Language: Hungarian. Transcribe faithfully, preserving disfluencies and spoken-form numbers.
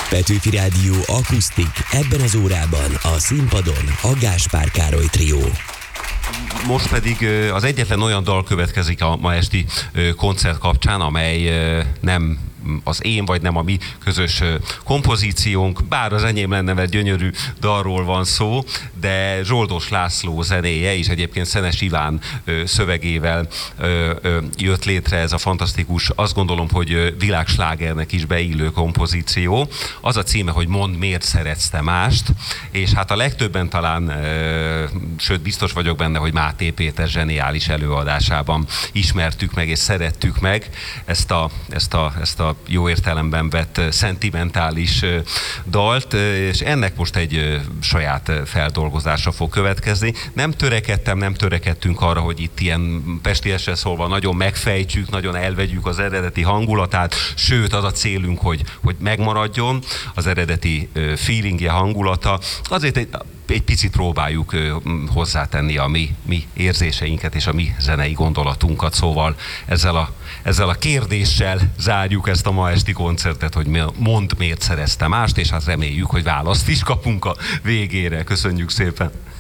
Petőfi Rádió akusztik, ebben az órában a színpadon a Gáspár Károly trió. Most pedig az egyetlen olyan dal következik a ma esti koncert kapcsán, amely nem az én, vagy nem a mi közös kompozíciónk, bár az enyém lenne, mert gyönyörű dalról van szó, de Zsoldos László zenéje, és egyébként Szenes Iván szövegével jött létre ez a fantasztikus, azt gondolom, hogy világslágernek is beillő kompozíció. Az a címe, hogy Mondd, miért szeretsz te mást, és hát a legtöbben talán, sőt biztos vagyok benne, hogy Máté Péter zseniális előadásában ismertük meg és szerettük meg ezt a, ezt a, ezt a jó értelemben vett szentimentális dalt, és ennek most egy saját feldolgozása fog következni. Nem törekedtem, nem törekedtünk arra, hogy itt ilyen pestiesre szólva nagyon megfejtsük, nagyon elvegyük az eredeti hangulatát, sőt az a célunk, hogy, hogy megmaradjon az eredeti feelingje, hangulata. Azért egy egy picit próbáljuk hozzátenni a mi, mi érzéseinket és a mi zenei gondolatunkat, szóval ezzel a, ezzel a kérdéssel zárjuk ezt a ma esti koncertet, hogy mondd, miért szerezte mást, és hát reméljük, hogy választ is kapunk a végére. Köszönjük szépen!